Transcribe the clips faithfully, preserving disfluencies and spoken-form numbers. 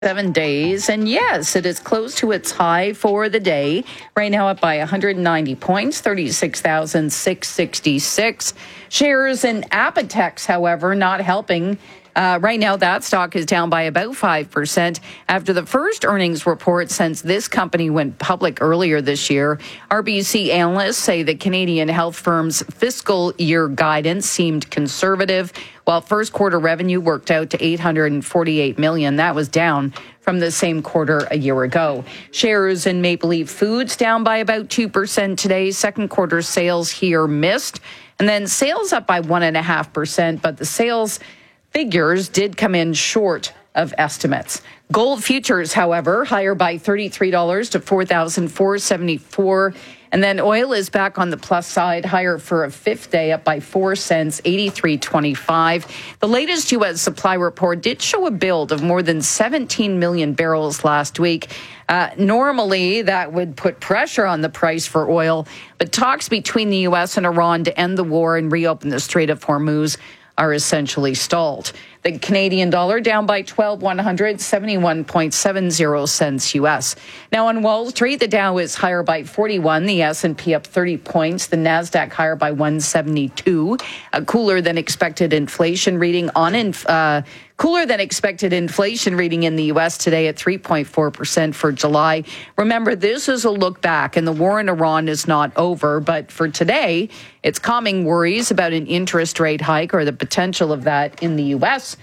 Seven days, and yes, it is close to its high for the day. Right now up by one hundred ninety points, thirty-six thousand six hundred sixty-six. Shares in Apotex, however, not helping. Uh, right now, that stock is down by about five percent after the first earnings report since this company went public earlier this year. R B C analysts say the Canadian health firm's fiscal year guidance seemed conservative, while first quarter revenue worked out to eight hundred forty-eight million dollars. That was down from the same quarter a year ago. Shares in Maple Leaf Foods down by about two percent today. Second quarter sales here missed. And then sales up by one point five percent, but the sales figures did come in short of estimates. Gold futures, however, higher by thirty-three dollars to four thousand four hundred seventy-four dollars. And then oil is back on the plus side, higher for a fifth day, up by four cents, eighty-three twenty-five. The latest U S supply report did show a build of more than seventeen million barrels last week. Uh, normally, that would put pressure on the price for oil, but talks between the U S and Iran to end the war and reopen the Strait of Hormuz are essentially stalled. The Canadian dollar down by twelve one hundred, seventy-one point seven zero cents U S. Now on Wall Street, the Dow is higher by forty-one, the S and P up thirty points, the Nasdaq higher by one seventy-two. A cooler than expected inflation reading on inf- uh, cooler than expected inflation reading in the U S today at three point four percent for July. Remember, this is a look back, and the war in Iran is not over. But for today, it's calming worries about an interest rate hike or the potential of that in the U S.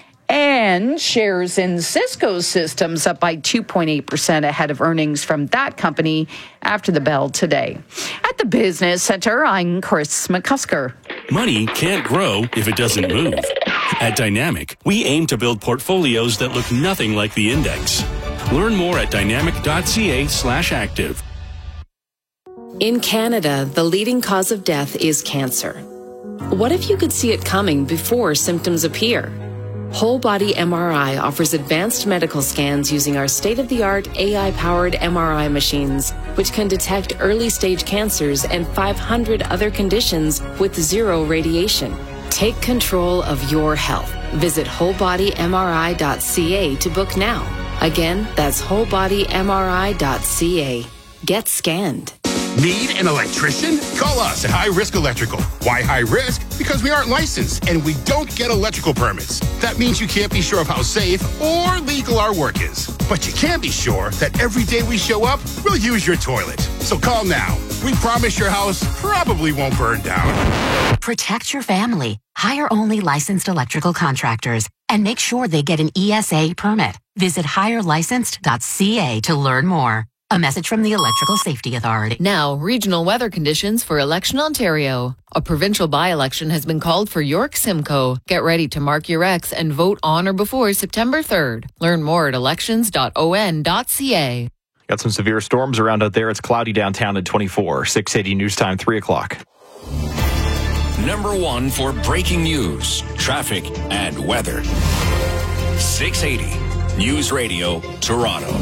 And shares in Cisco Systems up by two point eight percent ahead of earnings from that company after the bell today. At the Business Center, I'm Chris McCusker. Money can't grow if it doesn't move. At Dynamic, we aim to build portfolios that look nothing like the index. Learn more at dynamic.ca slash active. In Canada, the leading cause of death is cancer. What if you could see it coming before symptoms appear? Whole Body M R I offers advanced medical scans using our state-of-the-art A I-powered M R I machines, which can detect early-stage cancers and five hundred other conditions with zero radiation. Take control of your health. Visit whole body M R I dot c a to book now. Again, that's whole body M R I dot c a. Get scanned. Need an electrician? Call us at High Risk Electrical. Why high risk? Because we aren't licensed and we don't get electrical permits. That means you can't be sure of how safe or legal our work is. But you can be sure that every day we show up, we'll use your toilet. So call now. We promise your house probably won't burn down. Protect your family. Hire only licensed electrical contractors and make sure they get an E S A permit. Visit hire licensed dot c a to learn more. A message from the Electrical Safety Authority. Now, regional weather conditions for Election Ontario. A provincial by-election has been called for York Simcoe. Get ready to mark your X and vote on or before September third. Learn more at elections dot o n dot c a. Got some severe storms around out there. It's cloudy downtown at twenty-four. six eighty News Time, three o'clock. Number one for breaking news, traffic, and weather. six eighty News Radio, Toronto.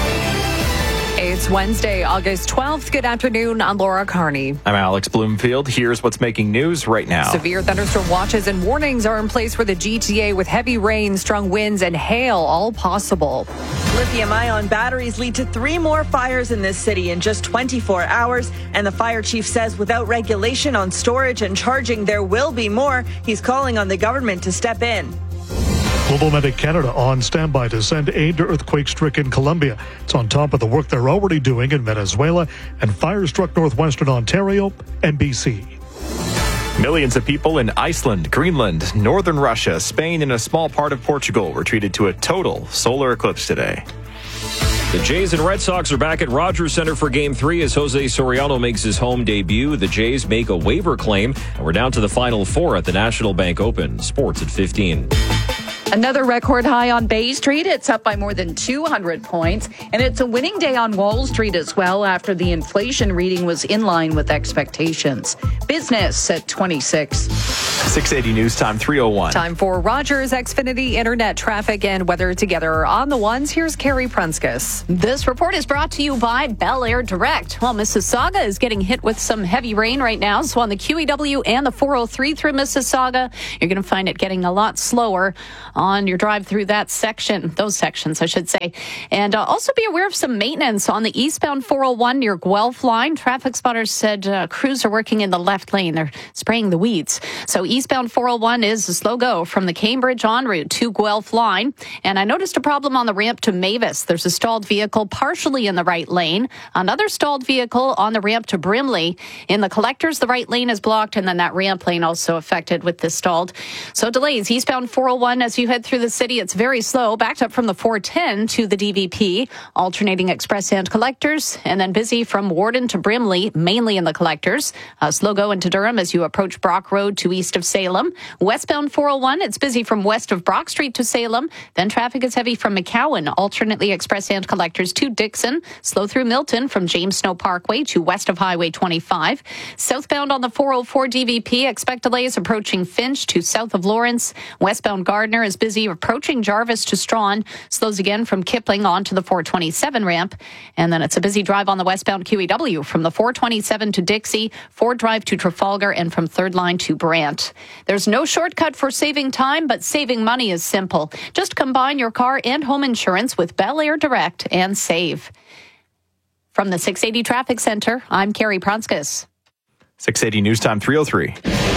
It's Wednesday, August twelfth. Good afternoon. I'm Laura Carney. I'm Alex Bloomfield. Here's what's making news right now. Severe thunderstorm watches and warnings are in place for the G T A with heavy rain, strong winds, and hail all possible. Lithium-ion batteries lead to three more fires in this city in just twenty-four hours. And the fire chief says without regulation on storage and charging, there will be more. He's calling on the government to step in. Global Medic Canada on standby to send aid to earthquake-stricken Colombia. It's on top of the work they're already doing in Venezuela and fire-struck northwestern Ontario. N B C. Millions of people in Iceland, Greenland, northern Russia, Spain, and a small part of Portugal were treated to a total solar eclipse today. The Jays and Red Sox are back at Rogers Center for Game three as Jose Soriano makes his home debut. The Jays make a waiver claim, and we're down to the Final Four at the National Bank Open. Sports at fifteen. Another record high on Bay Street. It's up by more than two hundred points. And it's a winning day on Wall Street as well after the inflation reading was in line with expectations. Business at twenty-six. six eighty News Time, three oh one. Time for Rogers Xfinity Internet traffic and weather together on the ones. Here's Carrie Prunskis. This report is brought to you by Bel Air Direct. Well, Mississauga is getting hit with some heavy rain right now. So on the Q E W and the four oh three through Mississauga, you're going to find it getting a lot slower. on your drive through that section, those sections, I should say. And uh, also be aware of some maintenance on the eastbound four oh one near Guelph line. Traffic spotters said uh, crews are working in the left lane. They're spraying the weeds. So eastbound four oh one is a slow go from the Cambridge en route to Guelph line. And I noticed a problem on the ramp to Mavis. There's a stalled vehicle partially in the right lane. Another stalled vehicle on the ramp to Brimley. In the collectors, the right lane is blocked, and then that ramp lane also affected with this stalled. So delays eastbound four oh one as you head through the city. It's very slow, backed up from the four ten to the D V P, alternating express and collectors, and then busy from Warden to Brimley, mainly in the collectors. A slow go into Durham as you approach Brock Road to east of Salem. Westbound four oh one, it's busy from west of Brock Street to Salem. Then traffic is heavy from McCowan, alternately express and collectors to Dixon. Slow through Milton from James Snow Parkway to west of Highway twenty-five. Southbound on the four oh four D V P, expect delays approaching Finch to south of Lawrence. Westbound Gardner is busy approaching Jarvis to Strawn. Slows again from Kipling onto the four twenty-seven ramp. And then it's a busy drive on the westbound Q E W from the four twenty-seven to Dixie, Ford Drive to Trafalgar, and from Third Line to Brant. There's no shortcut for saving time, but saving money is simple. Just combine your car and home insurance with Bel Air Direct and save. From the six eighty Traffic Center, I'm Carrie Pronskus. six eighty News Time three oh three.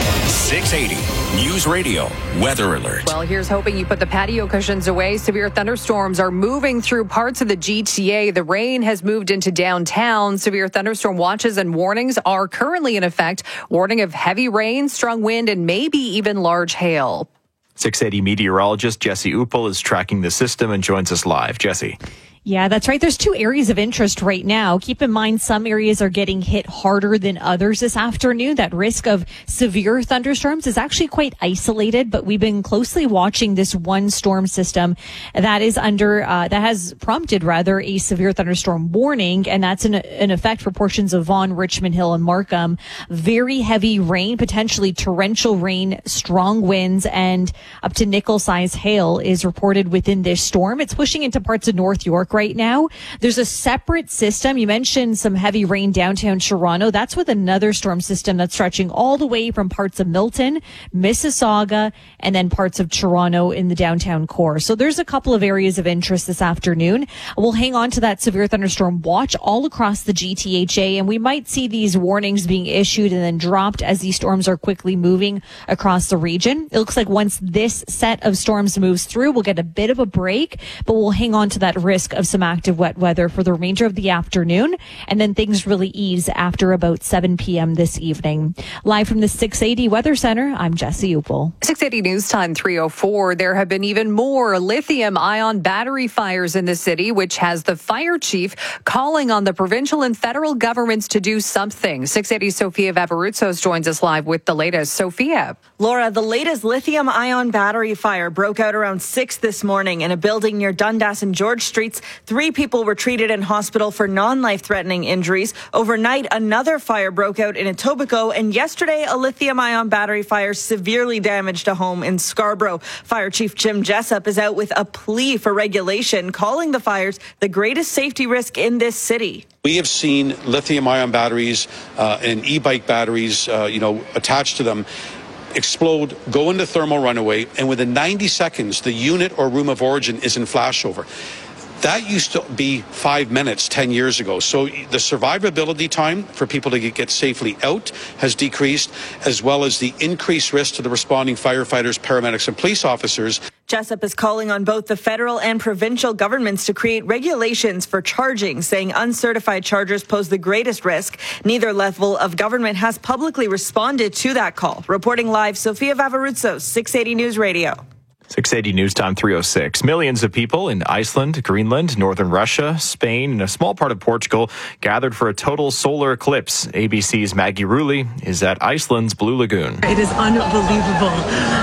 six eighty News Radio Weather Alert. Well, here's hoping you put the patio cushions away. Severe thunderstorms are moving through parts of the G T A. The rain has moved into downtown. Severe thunderstorm watches and warnings are currently in effect. Warning of heavy rain, strong wind, and maybe even large hail. six eighty meteorologist Jesse Uppel is tracking the system and joins us live. Jesse. Yeah, that's right. There's two areas of interest right now. Keep in mind, some areas are getting hit harder than others this afternoon. That risk of severe thunderstorms is actually quite isolated, but we've been closely watching this one storm system that is under, uh, that has prompted rather a severe thunderstorm warning. And that's in, in effect for portions of Vaughan, Richmond Hill, and Markham. Very heavy rain, potentially torrential rain, strong winds, and up to nickel size hail is reported within this storm. It's pushing into parts of North York right now. There's a separate system. You mentioned some heavy rain downtown Toronto. That's with another storm system that's stretching all the way from parts of Milton, Mississauga, and then parts of Toronto in the downtown core. So there's a couple of areas of interest this afternoon. We'll hang on to that severe thunderstorm watch all across the G T H A, and we might see these warnings being issued and then dropped as these storms are quickly moving across the region. It looks like once this set of storms moves through, we'll get a bit of a break, but we'll hang on to that risk of some active wet weather for the remainder of the afternoon, and then things really ease after about seven p.m. this evening. Live from the six eighty Weather Center, I'm Jesse Uppel. six eighty News Time three oh four. There have been even more lithium-ion battery fires in the city, which has the fire chief calling on the provincial and federal governments to do something. six eighty Sophia Vavarutsos joins us live with the latest. Sophia. Laura, the latest lithium-ion battery fire broke out around six this morning in a building near Dundas and George Streets. Three people were treated in hospital for non-life-threatening injuries. Overnight, another fire broke out in Etobicoke, and yesterday, a lithium-ion battery fire severely damaged a home in Scarborough. Fire Chief Jim Jessup is out with a plea for regulation, calling the fires the greatest safety risk in this city. We have seen lithium-ion batteries uh, and e-bike batteries, uh, you know, attached to them explode, go into thermal runaway, and within ninety seconds, the unit or room of origin is in flashover. That used to be five minutes ten years ago. So the survivability time for people to get safely out has decreased, as well as the increased risk to the responding firefighters, paramedics, and police officers. Jessup is calling on both the federal and provincial governments to create regulations for charging, saying uncertified chargers pose the greatest risk. Neither level of government has publicly responded to that call. Reporting live, Sophia Vavarutsos, six eighty News Radio. six eighty News Time three oh six. Millions of people in Iceland, Greenland, northern Russia, Spain, and a small part of Portugal gathered for a total solar eclipse. A B C's Maggie Rulli is at Iceland's Blue Lagoon. It is unbelievable.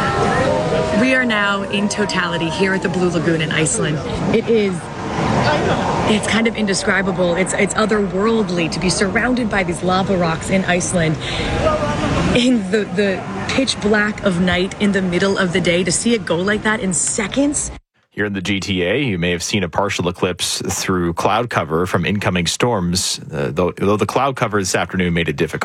We are now in totality here at the Blue Lagoon in Iceland. It is, it's kind of indescribable. It's, it's otherworldly to be surrounded by these lava rocks in Iceland in the, the pitch black of night in the middle of the day. To see it go like that in seconds. Here in the G T A, you may have seen a partial eclipse through cloud cover from incoming storms, uh, though, though the cloud cover this afternoon made it difficult.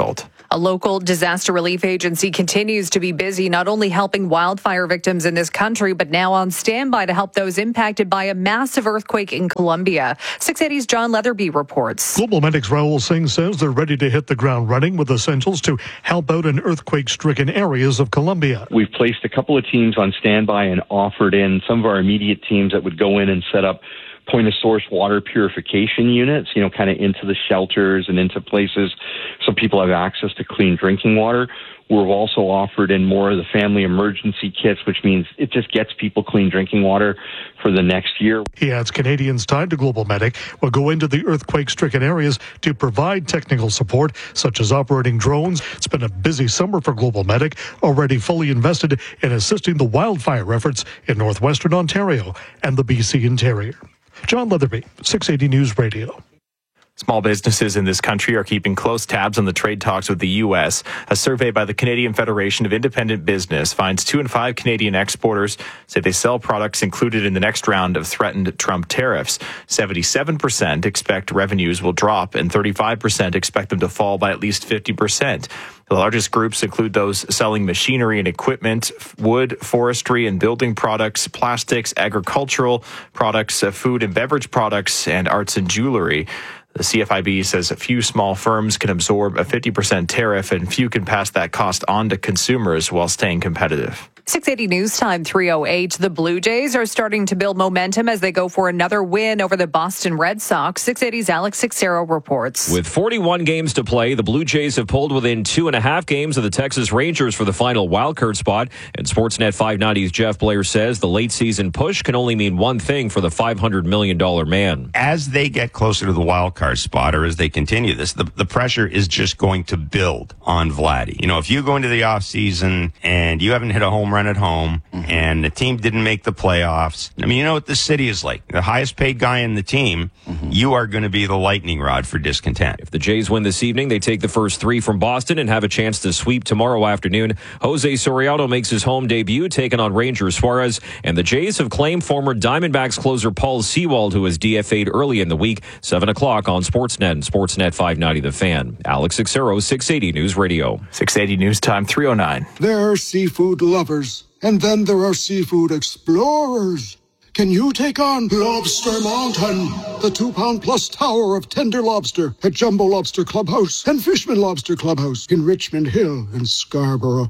A local disaster relief agency continues to be busy, not only helping wildfire victims in this country, but now on standby to help those impacted by a massive earthquake in Colombia. six eighty's John Leatherby reports. Global Medic's Raul Singh says they're ready to hit the ground running with essentials to help out in earthquake-stricken areas of Colombia. We've placed a couple of teams on standby and offered in some of our immediate teams that would go in and set up point-of-source water purification units, you know, kind of into the shelters and into places so people have access to clean drinking water. We've also offered in more of the family emergency kits, which means it just gets people clean drinking water for the next year. He adds Canadians tied to Global Medic will go into the earthquake-stricken areas to provide technical support, such as operating drones. It's been a busy summer for Global Medic, already fully invested in assisting the wildfire efforts in northwestern Ontario and the B C interior. John Leatherby, six eighty News Radio. Small businesses in this country are keeping close tabs on the trade talks with the U S. A survey by the Canadian Federation of Independent Business finds two in five Canadian exporters say they sell products included in the next round of threatened Trump tariffs. seventy-seven percent expect revenues will drop and thirty-five percent expect them to fall by at least fifty percent. The largest groups include those selling machinery and equipment, wood, forestry and building products, plastics, agricultural products, food and beverage products, and arts and jewelry. The C F I B says a few small firms can absorb a fifty percent tariff and few can pass that cost on to consumers while staying competitive. six eighty News Time three oh eight. The Blue Jays are starting to build momentum as they go for another win over the Boston Red Sox. six eighty's Alex Sixero reports. With forty-one games to play, the Blue Jays have pulled within two and a half games of the Texas Rangers for the final wildcard spot. And Sportsnet five ninety's Jeff Blair says the late season push can only mean one thing for the five hundred million dollars man. As they get closer to the wildcard spot, or as they continue this, the, the pressure is just going to build on Vladdy. You know, if you go into the offseason and you haven't hit a home run at home mm-hmm. and the team didn't make the playoffs, I mean, you know what this city is like. The highest paid guy in the team, mm-hmm. you are going to be the lightning rod for discontent. If the Jays win this evening, they take the first three from Boston and have a chance to sweep tomorrow afternoon. Jose Soriano makes his home debut, taking on Ranger Suarez, and the Jays have claimed former Diamondbacks closer Paul Sewald, who was D F A'd early in the week. seven o'clock on Sportsnet and Sportsnet five ninety The Fan. Alex Sixero, six eighty News Radio. six eighty News Time three oh nine. There are seafood lovers, and then there are seafood explorers. Can you take on Lobster Mountain, the two-pound plus tower of tender lobster at Jumbo Lobster Clubhouse and Fishman Lobster Clubhouse in Richmond Hill and Scarborough?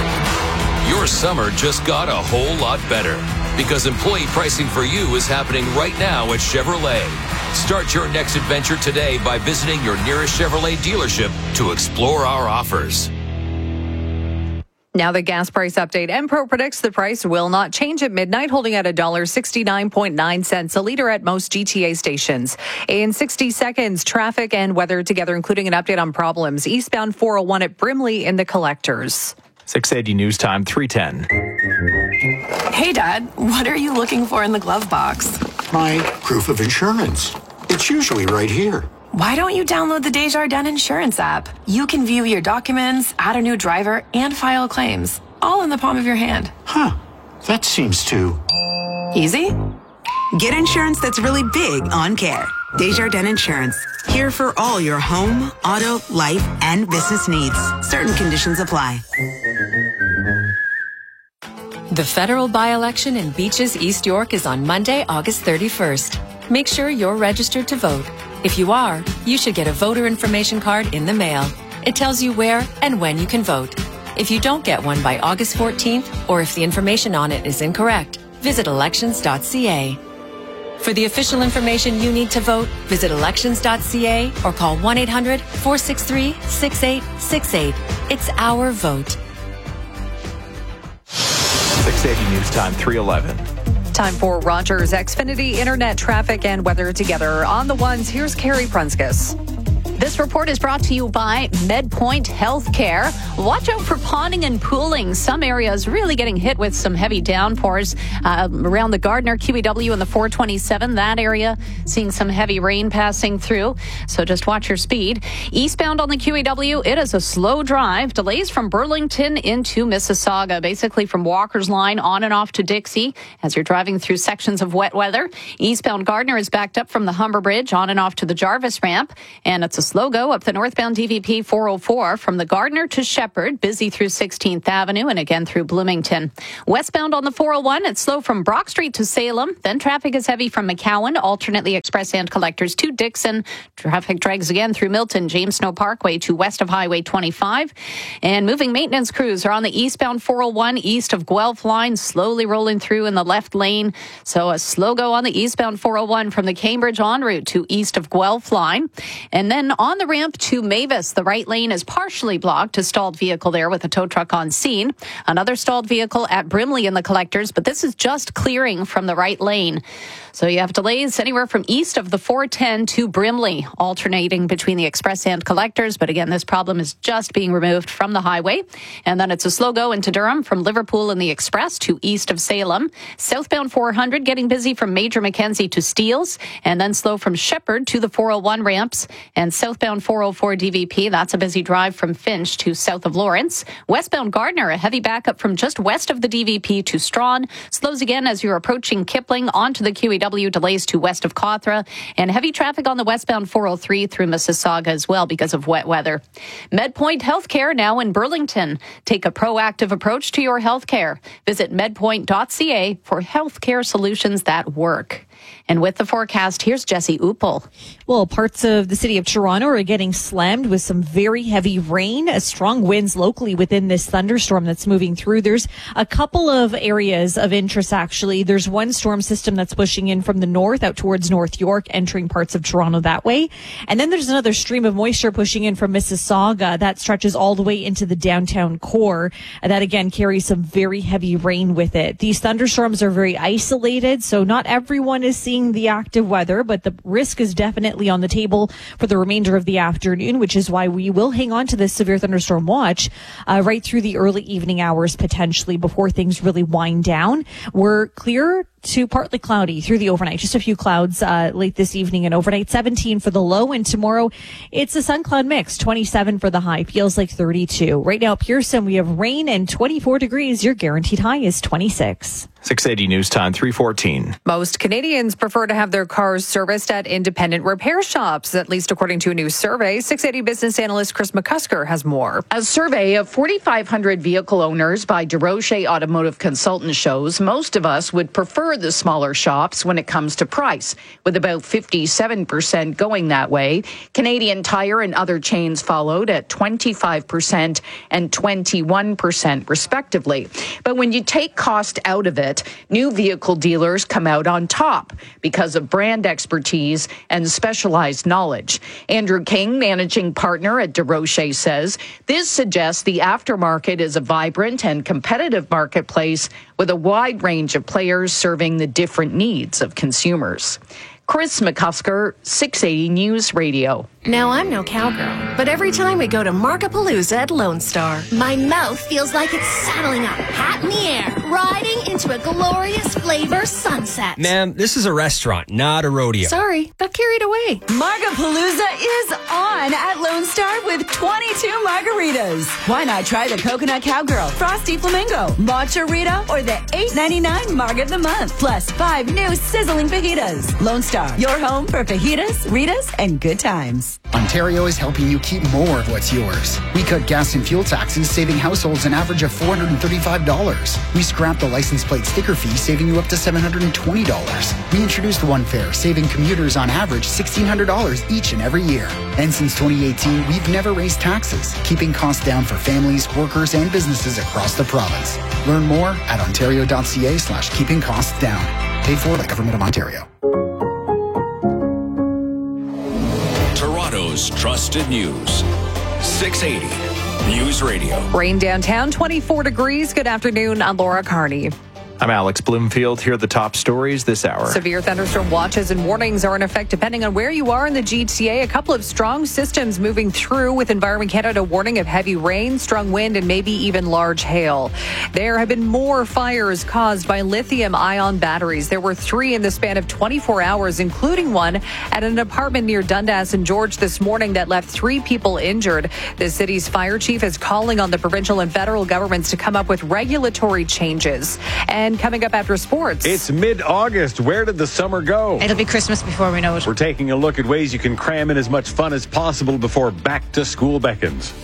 Your summer just got a whole lot better because employee pricing for you is happening right now at Chevrolet. Start your next adventure today by visiting your nearest Chevrolet dealership to explore our offers. Now the gas price update. Empro predicts the price will not change at midnight, holding at one dollar sixty-nine point nine cents a liter at most G T A stations. In sixty seconds, traffic and weather together, including an update on problems. Eastbound four oh one at Brimley in the collectors. six eighty News Time three ten. Hey, Dad, what are you looking for in the glove box? My proof of insurance. It's usually right here. Why don't you download the Desjardins Insurance app? You can view your documents, add a new driver, and file claims, all in the palm of your hand. Huh. That seems too... easy? Get insurance that's really big on care. Desjardins Insurance. Here for all your home, auto, life, and business needs. Certain conditions apply. The federal by-election in Beaches, East York is on Monday, August thirty-first. Make sure you're registered to vote. If you are, you should get a voter information card in the mail. It tells you where and when you can vote. If you don't get one by August fourteenth, or if the information on it is incorrect, visit elections dot c a. For the official information you need to vote, visit elections dot c a or call one eight hundred four six three six eight six eight. It's our vote. six eighty News Time three eleven. Time for Rogers Xfinity internet traffic and weather together. On the ones, here's Carrie Prunskis. This report is brought to you by MedPoint Healthcare. Watch out for ponding and pooling. Some areas really getting hit with some heavy downpours uh, around the Gardner, Q E W, and the four twenty-seven. That area seeing some heavy rain passing through. So just watch your speed. Eastbound on the Q E W, it is a slow drive. Delays from Burlington into Mississauga, basically from Walker's Line on and off to Dixie as you're driving through sections of wet weather. Eastbound Gardner is backed up from the Humber Bridge on and off to the Jarvis ramp, and it's a slow go up the northbound D V P four oh four from the Gardner to Shepherd, busy through sixteenth Avenue and again through Bloomington. Westbound on the four oh one, it's slow from Brock Street to Salem. Then traffic is heavy from McCowan, alternately express and collectors to Dixon. Traffic drags again through Milton, James Snow Parkway to west of Highway twenty-five. And moving maintenance crews are on the eastbound four oh one east of Guelph line, slowly rolling through in the left lane. So a slow go on the eastbound four oh one from the Cambridge en route to east of Guelph line. And then on the ramp to Mavis, the right lane is partially blocked. A stalled vehicle there with a tow truck on scene. Another stalled vehicle at Brimley in the collectors, but this is just clearing from the right lane. So you have delays anywhere from east of the four ten to Brimley, alternating between the express and collectors. But again, this problem is just being removed from the highway. And then it's a slow go into Durham from Liverpool in the express to east of Salem. Southbound four hundred getting busy from Major Mackenzie to Steeles, and then slow from Shepherd to the four oh one ramps. And southbound four oh four D V P, that's a busy drive from Finch to south of Lawrence. Westbound Gardner, a heavy backup from just west of the D V P to Strawn. Slows again as you're approaching Kipling onto the Q E W, delays to west of Cawthra, and heavy traffic on the westbound four oh three through Mississauga as well because of wet weather. MedPoint Healthcare now in Burlington. Take a proactive approach to your healthcare. Visit medpoint dot c a for healthcare solutions that work. And with the forecast, here's Jesse Uppel. Well, parts of the city of Toronto are getting slammed with some very heavy rain, as strong winds locally within this thunderstorm that's moving through. There's a couple of areas of interest, actually. There's one storm system that's pushing in from the north out towards North York, entering parts of Toronto that way. And then there's another stream of moisture pushing in from Mississauga that stretches all the way into the downtown core. And that, again, carries some very heavy rain with it. These thunderstorms are very isolated, so not everyone is seeing the active weather, but the risk is definitely on the table for the remainder of the afternoon, which is why we will hang on to this severe thunderstorm watch uh, right through the early evening hours, potentially, before things really wind down. We're clear to partly cloudy through the overnight. Just a few clouds uh, late this evening and overnight. seventeen for the low, and tomorrow it's a sun cloud mix. twenty-seven for the high. Feels like thirty-two. Right now, Pearson, we have rain and twenty-four degrees. Your guaranteed high is twenty-six. six eighty News Time, three fourteen. Most Canadians prefer to have their cars serviced at independent repair shops, at least according to a new survey. six eighty business analyst Chris McCusker has more. A survey of forty-five hundred vehicle owners by DeRoche Automotive Consultants shows most of us would prefer the smaller shops when it comes to price, with about fifty-seven percent going that way. Canadian Tire and other chains followed at twenty-five percent and twenty-one percent respectively. But when you take cost out of it, new vehicle dealers come out on top because of brand expertise and specialized knowledge. Andrew King, managing partner at DeRoche, says this suggests the aftermarket is a vibrant and competitive marketplace with a wide range of players serving the different needs of consumers. Chris McCusker, six eighty News Radio. Now, I'm no cowgirl, but every time we go to Markapalooza at Lone Star, my mouth feels like it's saddling up, hat in the air, riding into a glorious flavor sunset. Ma'am, this is a restaurant, not a rodeo. Sorry, got carried away. Markapalooza is on at Lone Star with twenty-two margaritas. Why not try the Coconut Cowgirl, Frosty Flamingo, Matcha Rita, or the eight ninety-nine Marg of the Month, plus five new sizzling fajitas. Lone Star, your home for fajitas, Ritas, and good times. Ontario is helping you keep more of what's yours. We cut gas and fuel taxes, saving households an average of four hundred thirty-five dollars. We scrapped the license plate sticker fee, saving you up to seven hundred twenty dollars. We introduced One Fare, saving commuters on average sixteen hundred dollars each and every year. And since twenty eighteen, we've never raised taxes, keeping costs down for families, workers, and businesses across the province. Learn more at ontario.ca slash keeping costs down. Paid for by Government of Ontario. Toronto's trusted news. six eighty News Radio. Rain downtown, twenty-four degrees. Good afternoon. I'm Laura Carney. I'm Alex Bloomfield. Here are the top stories this hour. Severe thunderstorm watches and warnings are in effect depending on where you are in the G T A. A couple of strong systems moving through, with Environment Canada warning of heavy rain, strong wind, and maybe even large hail. There have been more fires caused by lithium-ion batteries. There were three in the span of twenty-four hours, including one at an apartment near Dundas and George this morning that left three people injured. The city's fire chief is calling on the provincial and federal governments to come up with regulatory changes. And And coming up after sports. It's mid-August. Where did the summer go? It'll be Christmas before we know it. We're taking a look at ways you can cram in as much fun as possible before back to school beckons.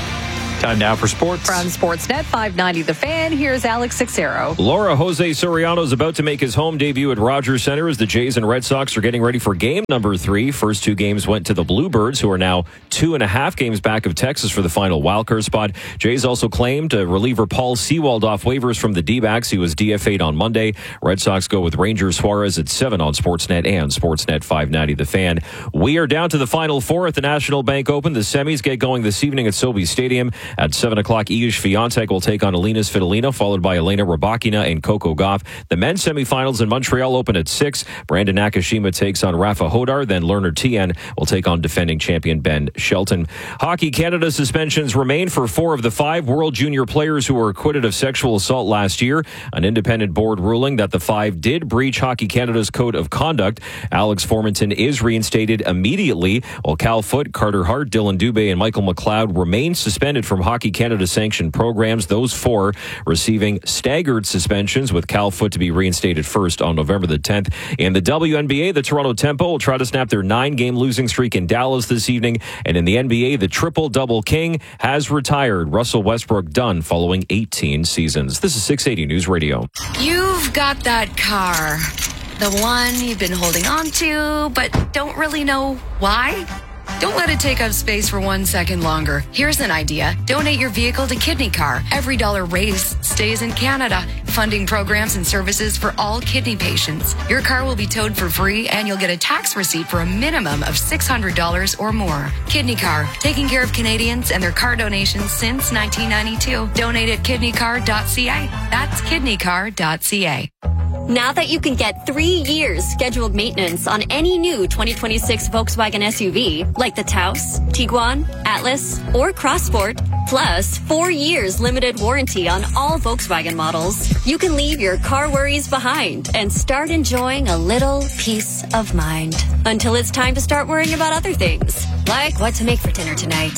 Time now for sports. From Sportsnet five ninety The Fan, here's Alex Sixero. Laura, Jose Soriano is about to make his home debut at Rogers Center as the Jays and Red Sox are getting ready for game number three. First two games went to the Bluebirds, who are now two and a half games back of Texas for the final wildcard spot. Jays also claimed uh, reliever Paul Sewald off waivers from the D-backs. He was D F A'd on Monday. Red Sox go with Ranger Suarez at seven on Sportsnet and Sportsnet five ninety The Fan. We are down to the final four at the National Bank Open. The semis get going this evening at SoBi Stadium. At seven o'clock, Iga Swiatek will take on Alina Svitolina, followed by Elena Rybakina and Coco Gauff. The men's semifinals in Montreal open at six. Brandon Nakashima takes on Rafa Hodar. Then Lerner Tien will take on defending champion Ben Shelton. Hockey Canada suspensions remain for four of the five World Junior players who were acquitted of sexual assault last year. An independent board ruling that the five did breach Hockey Canada's code of conduct. Alex Formanton is reinstated immediately, while Cal Foote, Carter Hart, Dylan Dubé, and Michael McLeod remain suspended from Hockey Canada sanctioned programs. Those four receiving staggered suspensions, with Cal Foote to be reinstated first on November the tenth. In the W N B A, the Toronto Tempo will try to snap their nine-game losing streak in Dallas this evening. And in the N B A, the triple-double king has retired. Russell Westbrook done following eighteen seasons. This is six eighty News Radio. You've got that car, the one you've been holding on to, but don't really know why. Don't let it take up space for one second longer. Here's an idea. Donate your vehicle to Kidney Car. Every dollar raised stays in Canada, funding programs and services for all kidney patients. Your car will be towed for free, and you'll get a tax receipt for a minimum of six hundred dollars or more. Kidney Car, taking care of Canadians and their car donations since nineteen ninety-two. Donate at kidney car dot c a. That's kidney car dot c a. Now that you can get three years scheduled maintenance on any new twenty twenty-six Volkswagen S U V, like the Taos, Tiguan, Atlas, or Crossport, plus four years limited warranty on all Volkswagen models, you can leave your car worries behind and start enjoying a little peace of mind. Until it's time to start worrying about other things, like what to make for dinner tonight.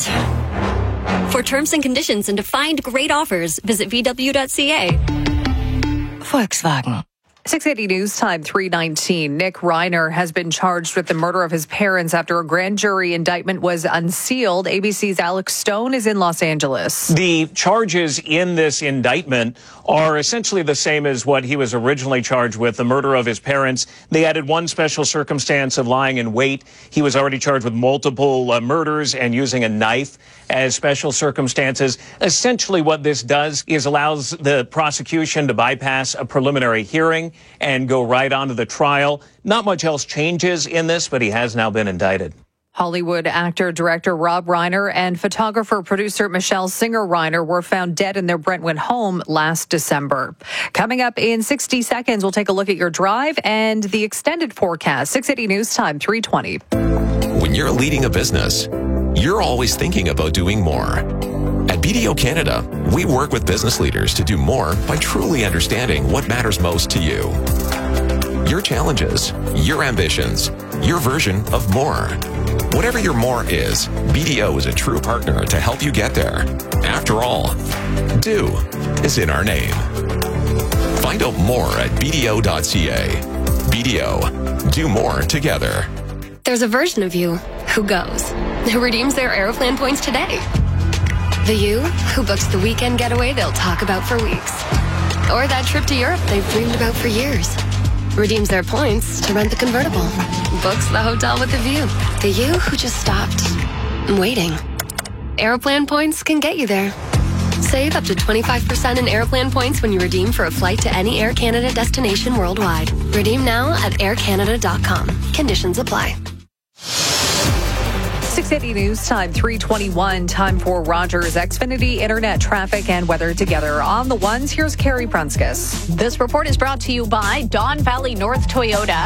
For terms and conditions and to find great offers, visit v w dot c a. Volkswagen. six eighty News Time, three nineteen. Nick Reiner has been charged with the murder of his parents after a grand jury indictment was unsealed. A B C's Alex Stone is in Los Angeles. The charges in this indictment are essentially the same as what he was originally charged with, the murder of his parents. They added one special circumstance of lying in wait. He was already charged with multiple uh, murders and using a knife as special circumstances. Essentially what this does is allows the prosecution to bypass a preliminary hearing and go right on to the trial. Not much else changes in this, but he has now been indicted. Hollywood actor, director Rob Reiner and photographer, producer Michelle Singer Reiner were found dead in their Brentwood home last December. Coming up in sixty seconds, we'll take a look at your drive and the extended forecast. six eighty News Time, three twenty. When you're leading a business, you're always thinking about doing more. At B D O Canada, we work with business leaders to do more by truly understanding what matters most to you. Your challenges, your ambitions, your version of more. Whatever your more is, B D O is a true partner to help you get there. After all, do is in our name. Find out more at b d o dot c a. B D O, do more together. There's a version of you who goes, who redeems their Aeroplan points today. The you who books the weekend getaway they'll talk about for weeks. Or that trip to Europe they've dreamed about for years. Redeems their points to rent the convertible. Books the hotel with the view. The you who just stopped waiting. Aeroplan points can get you there. Save up to twenty-five percent in Aeroplan points when you redeem for a flight to any Air Canada destination worldwide. Redeem now at air canada dot com. Conditions apply. six eighty News Time, three twenty-one. Time for Rogers Xfinity Internet traffic and weather together. On the ones, here's Carrie Prunskis. This report is brought to you by Don Valley North Toyota.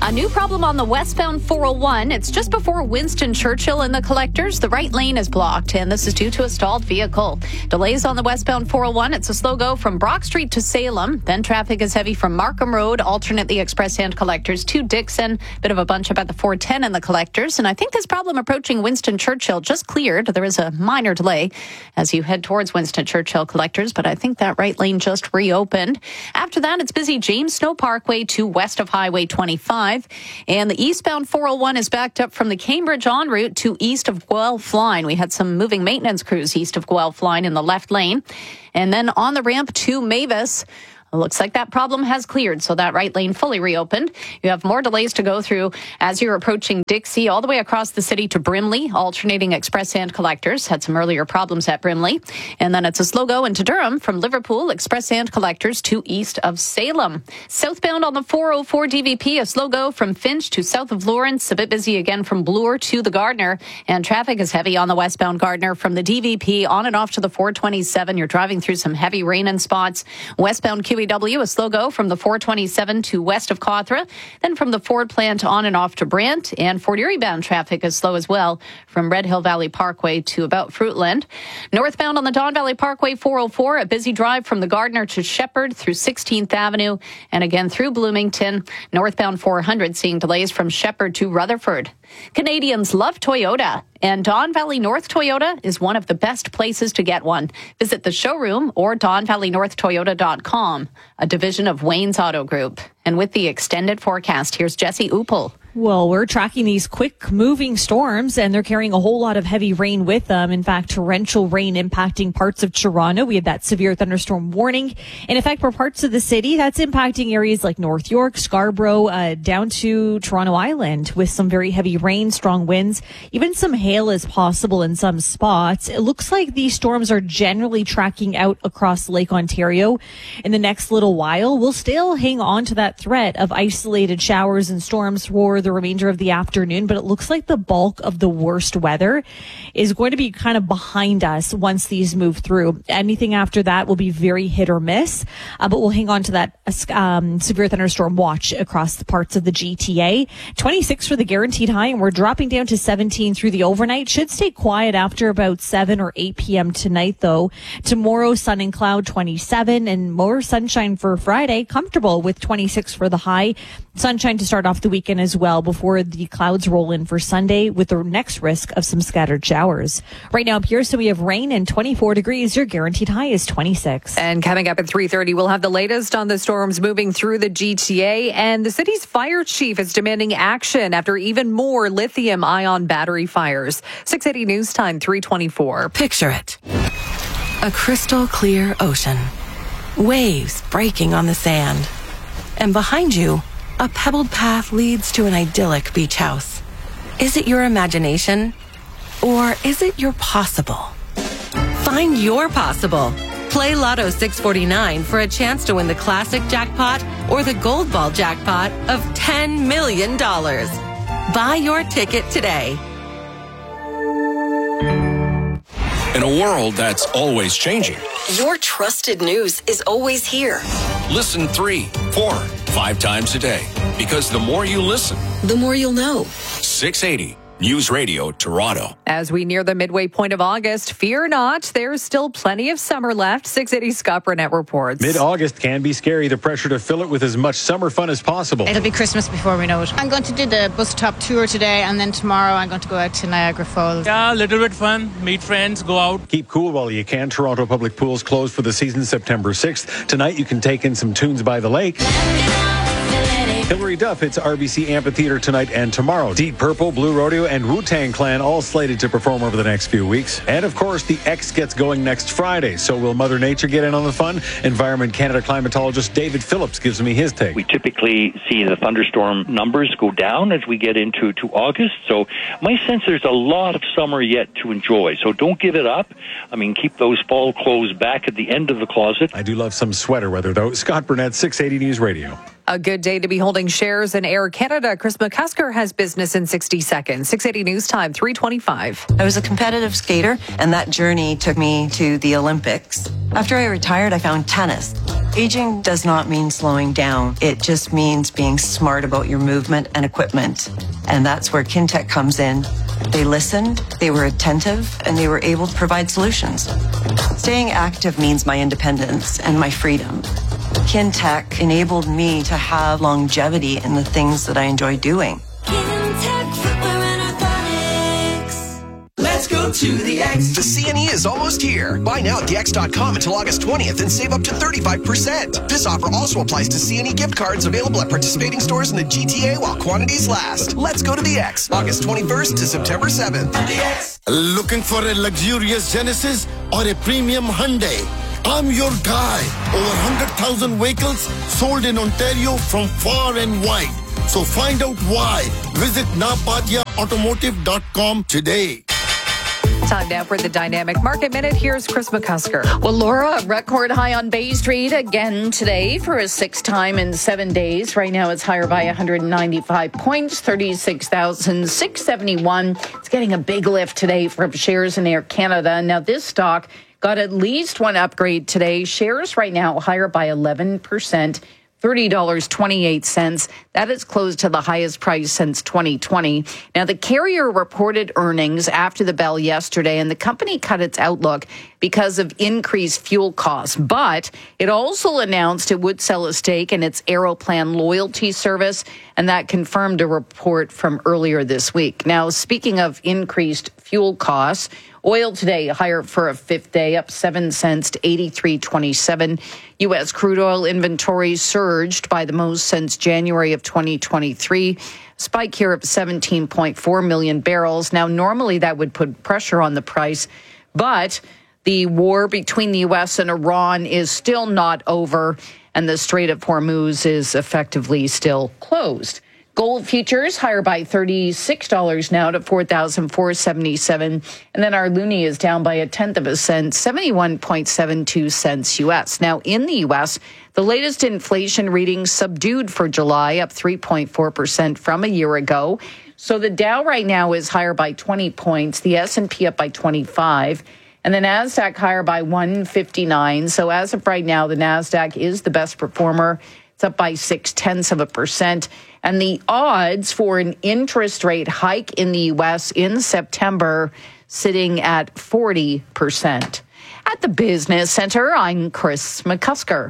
A new problem on the westbound four oh one. It's just before Winston Churchill and the Collectors. The right lane is blocked, and this is due to a stalled vehicle. Delays on the westbound four oh one. It's a slow go from Brock Street to Salem. Then traffic is heavy from Markham Road, alternate the Express and Collectors to Dixon. Bit of a bunch up at the four ten and the Collectors. And I think this problem approaching Winston Churchill just cleared. There is a minor delay as you head towards Winston Churchill Collectors, but I think that right lane just reopened. After that, it's busy James Snow Parkway to west of Highway twenty-five. And the eastbound four oh one is backed up from the Cambridge en route to east of Guelph Line. We had some moving maintenance crews east of Guelph Line in the left lane. And then on the ramp to Mavis, it looks like that problem has cleared, so that right lane fully reopened. You have more delays to go through as you're approaching Dixie all the way across the city to Brimley, alternating Express and Collectors. Had some earlier problems at Brimley. And then it's a slow go into Durham from Liverpool, Express and Collectors to east of Salem. Southbound on the four oh four D V P, a slow go from Finch to south of Lawrence. A bit busy again from Bloor to the Gardner. And traffic is heavy on the westbound Gardner from the D V P on and off to the four twenty-seven. You're driving through some heavy rain in spots. Westbound Q E W, a slow go from the four twenty-seven to west of Cawthra, then from the Ford plant on and off to Brant, and Fort Erie bound traffic is slow as well from Red Hill Valley Parkway to about Fruitland. Northbound on the Don Valley Parkway four oh four, a busy drive from the Gardner to Shepherd through sixteenth Avenue and again through Bloomington. Northbound four hundred seeing delays from Shepherd to Rutherford. Canadians love Toyota, and Don Valley North Toyota is one of the best places to get one. Visit the showroom or don valley north toyota dot com, a division of Wayne's Auto Group. And with the extended forecast, here's Jesse Upel. Well, we're tracking these quick moving storms, and they're carrying a whole lot of heavy rain with them. In fact, torrential rain impacting parts of Toronto. We had that severe thunderstorm warning in effect for parts of the city. That's impacting areas like North York, Scarborough, uh, down to Toronto Island with some very heavy rain, strong winds. Even some hail is possible in some spots. It looks like these storms are generally tracking out across Lake Ontario in the next little while. We'll still hang on to that threat of isolated showers and storms for the remainder of the afternoon, but it looks like the bulk of the worst weather is going to be kind of behind us once these move through. Anything after that will be very hit or miss, uh, but we'll hang on to that um, severe thunderstorm watch across the parts of the G T A. twenty-six for the guaranteed high, and we're dropping down to seventeen through the overnight. Should stay quiet after about seven or eight p.m. tonight, though. Tomorrow, sun and cloud, twenty-seven, and more sunshine for Friday. Comfortable with twenty-six for the high. Sunshine to start off the weekend as well before the clouds roll in for Sunday with the next risk of some scattered showers. Right now up here, so we have rain and twenty-four degrees. Your guaranteed high is twenty-six. And coming up at three thirty, we'll have the latest on the storms moving through the G T A. And the city's fire chief is demanding action after even more lithium-ion battery fires. six eighty News Time, three twenty-four. Picture it. A crystal clear ocean. Waves breaking on the sand. And behind you, a pebbled path leads to an idyllic beach house. Is it your imagination? Or is it your possible? Find your possible. Play Lotto six forty-nine for a chance to win the classic jackpot or the gold ball jackpot of ten million dollars. Buy your ticket today. In a world that's always changing, your trusted news is always here. Listen three, four, five times a day. Because the more you listen, the more you'll know. six eighty News Radio Toronto. As we near the midway point of August, fear not, there's still plenty of summer left. six eighty Scott Burnett reports. Mid-August can be scary. The pressure to fill it with as much summer fun as possible. It'll be Christmas before we know it. I'm going to do the bus top tour today, and then tomorrow I'm going to go out to Niagara Falls. Yeah, a little bit fun. Meet friends, go out. Keep cool while you can. Toronto Public Pools closed for the season September sixth. Tonight you can take in some tunes by the lake. Hilary Duff hits R B C Amphitheater tonight and tomorrow. Deep Purple, Blue Rodeo, and Wu-Tang Clan all slated to perform over the next few weeks. And of course, the X gets going next Friday. So will Mother Nature get in on the fun? Environment Canada climatologist David Phillips gives me his take. We typically see the thunderstorm numbers go down as we get into to August. So my sense there's a lot of summer yet to enjoy. So don't give it up. I mean, keep those fall clothes back at the end of the closet. I do love some sweater weather, though. Scott Burnett, six eighty News Radio. A good day to be holding shares in Air Canada. Chris McCusker has business in sixty seconds. six eighty News Time, three twenty-five. I was a competitive skater, and that journey took me to the Olympics. After I retired, I found tennis. Aging does not mean slowing down. It just means being smart about your movement and equipment. And that's where Kintec comes in. They listened, they were attentive, and they were able to provide solutions. Staying active means my independence and my freedom. Kintec enabled me to have longevity in the things that I enjoy doing. Let's go to the X. The C N E is almost here. Buy now at the X dot com until August twentieth and save up to thirty-five percent. This offer also applies to C N E gift cards available at participating stores in the G T A while quantities last. Let's go to the X. August twenty-first to September seventh. The X. Looking for a luxurious Genesis or a premium Hyundai? I'm your guy. Over one hundred thousand vehicles sold in Ontario from far and wide. So find out why. Visit napadia automotive dot com today. Time now for the Dynamic Market Minute. Here's Chris McCusker. Well, Laura, record high on Bay Street again today for a sixth time in seven days. Right now it's higher by one hundred ninety-five points, thirty-six thousand six hundred seventy-one. It's getting a big lift today from shares in Air Canada. Now, this stock got at least one upgrade today. Shares right now higher by eleven percent. thirty dollars and twenty-eight cents. That is close to the highest price since twenty twenty. Now, the carrier reported earnings after the bell yesterday, and the company cut its outlook because of increased fuel costs. But it also announced it would sell a stake in its Aeroplan loyalty service, and that confirmed a report from earlier this week. Now, speaking of increased fuel costs, oil today higher for a fifth day, up seven cents to eighty-three twenty-seven. U S crude oil inventories surged by the most since January of twenty twenty-three. Spike here of seventeen point four million barrels. Now, normally that would put pressure on the price, but the war between the U S and Iran is still not over, and the Strait of Hormuz is effectively still closed. Gold futures higher by thirty-six dollars now to four thousand four hundred seventy-seven. And then our loonie is down by a tenth of a cent, seventy-one point seven two cents U S. Now, in the U S, the latest inflation reading subdued for July, up three point four percent from a year ago. So the Dow right now is higher by twenty points, the S and P up by twenty-five, and the NASDAQ higher by one fifty-nine. So as of right now, the NASDAQ is the best performer. It's up by six tenths of a percent. And the odds for an interest rate hike in the U S in September sitting at forty percent. At the Business Center, I'm Chris McCusker.